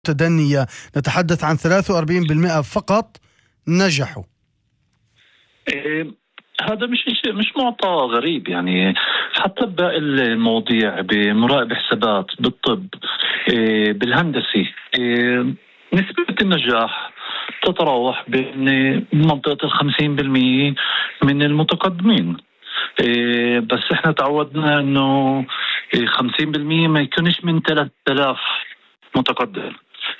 متدنية، نتحدث عن 43% فقط نجحوا. هذا مش معطى غريب، يعني حتى باقي المواضيع بمراقب حسابات، بالطب، بالهندسة، نسبة النجاح تتراوح بين منطقة 50% من المتقدمين. بس احنا تعودنا انه 50% ما يكونش من 3000 متقدم.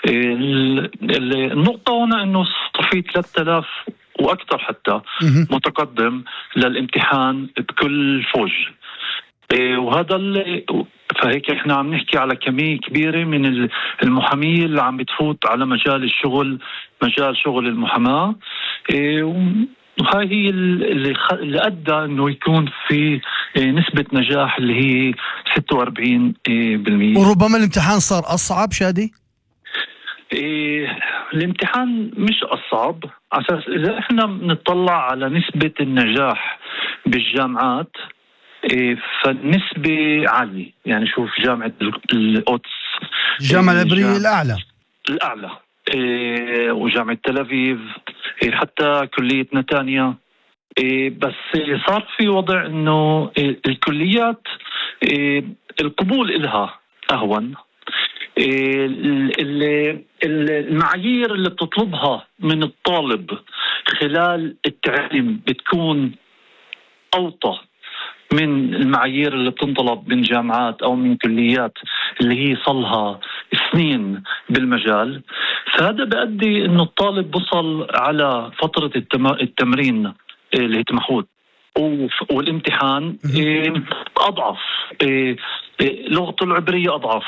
النقطة هنا انه في 3000 واكثر حتى متقدم للامتحان بكل فوج، وهذا فهيك احنا عم نحكي على كمية كبيرة من المحامية اللي عم بتفوت على مجال الشغل، مجال شغل المحاماة. وهاي هي اللي أدى أنه يكون في نسبة نجاح اللي هي 46%. وربما الامتحان صار أصعب شادي؟ الامتحان مش أصعب، أساس إذا إحنا بنطلع على نسبة النجاح بالجامعات، فالنسبة عالية. يعني شوف جامعة القدس، الجامعة العبرية الأعلى، وجامعة تل أبيب، حتى كلية نتانيا. بس صار في وضع إنه الكليات القبول إلها أهون، المعايير اللي بتطلبها من الطالب خلال التعليم بتكون أوطى من المعايير اللي بتنطلب من جامعات أو من كليات اللي هي صلها سنين بالمجال. فهذا بيؤدي إنه الطالب بصل على فترة التمرين اللي هي تمحوت والامتحان أضعف، لغته العبرية أضعف.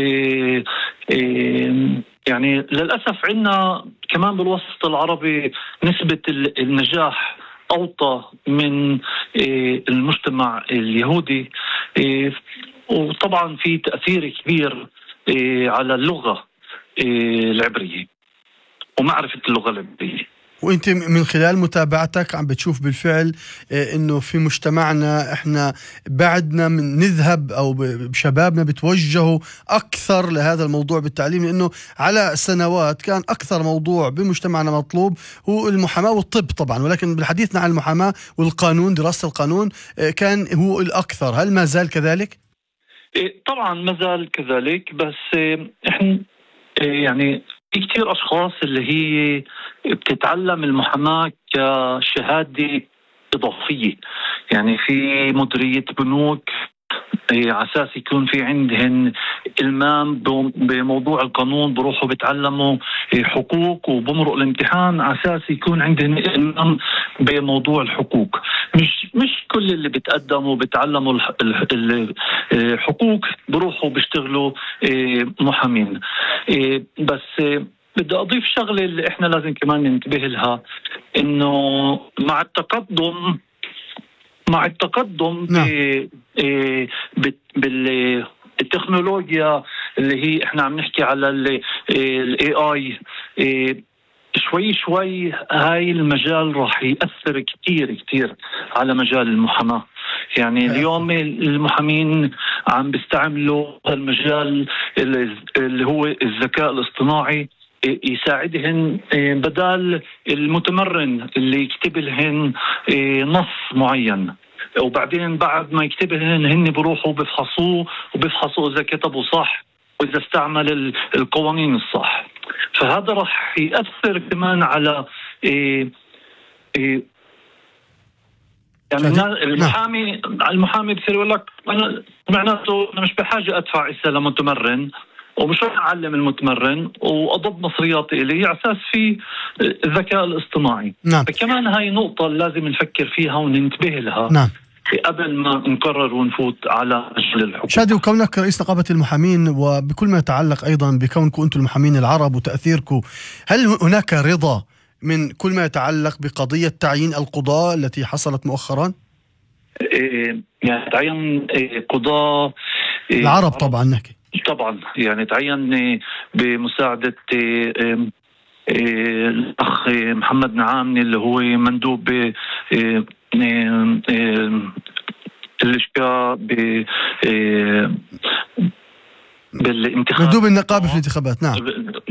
يعني للأسف عندنا كمان بالوسط العربي نسبة النجاح أوطى من المجتمع اليهودي، وطبعا في تأثير كبير على اللغة العبرية ومعرفة اللغة العبرية. وانت من خلال متابعتك عم بتشوف بالفعل انه في مجتمعنا احنا بعدنا من نذهب او شبابنا بتوجهوا اكثر لهذا الموضوع بالتعليم، لانه على سنوات كان اكثر موضوع بمجتمعنا مطلوب هو المحاماة والطب طبعا، ولكن بالحديثنا عن المحاماة والقانون، دراسة القانون كان هو الاكثر. هل ما زال كذلك؟ طبعا ما زال كذلك، بس احنا يعني في كتير أشخاص اللي هي بتتعلم المحاماة كشهادة إضافية. يعني في مديرية بنوك على أساس يكون في عندهن إلمام بموضوع القانون، بروحوا بتعلموا حقوق وبمرق الامتحان على أساس يكون عندهن إلمام بموضوع الحقوق. مش كل اللي بتقدموا بتعلموا الحقوق بروحوا بيشتغلوا محامين. بس بدي أضيف شغلة اللي إحنا لازم كمان ننتبه لها، إنه مع التقدم بالتكنولوجيا اللي هي احنا عم نحكي على الاي اي، شوي هاي المجال راح يأثر كتير على مجال المحاماة. يعني اليوم المحامين عم بيستعملوا المجال اللي هو الذكاء الاصطناعي يساعدهن بدل المتمرن اللي يكتب لهن نص معين، وبعدين بعد ما يكتب لهن هن بروحوا وبيفحصوا إذا كتبوا صح وإذا استعمل القوانين الصح. فهذا راح يأثر كمان على يعني المحامي بصير يقول لك أنا معناته أنا مش بحاجة أدفع إسا لمتمرن، ومش راح أعلم المتمرن وأضب مصرياتي إلي على أساس في الذكاء الاصطناعي. نعم. فكمان هاي نقطة لازم نفكر فيها وننتبه لها. نعم. قبل ما نقرر ونفوت على مجال الحقوق. شادي، وكونك رئيس نقابة المحامين وبكل ما يتعلق أيضا بكونكم أنتم المحامين العرب وتأثيركم، هل هناك رضا من كل ما يتعلق بقضية تعيين القضاة التي حصلت مؤخرا؟ يعني تعين قضاة العرب طبعا نحكي. طبعا يعني تعين بمساعدة الأخ محمد نعامني اللي هو مندوب اللجكة بالانتخابات، مندوب النقابة في الانتخابات، نعم.